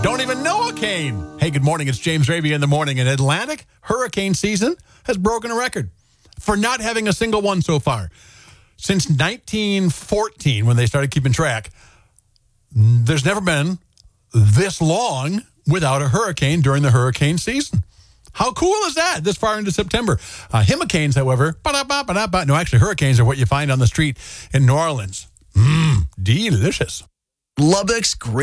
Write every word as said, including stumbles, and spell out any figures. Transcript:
Don't even know a cane. Hey, good morning. It's James Ravy in the morning. And Atlantic hurricane season has broken a record for not having a single one so far. Since nineteen fourteen, when they started keeping track, there's never been this long without a hurricane during the hurricane season. How cool is that this far into September? Uh, hurricanes, however, ba-da-ba-ba-da-ba. No, actually, hurricanes are what you find on the street in New Orleans. Mmm, delicious. Lubbock's great.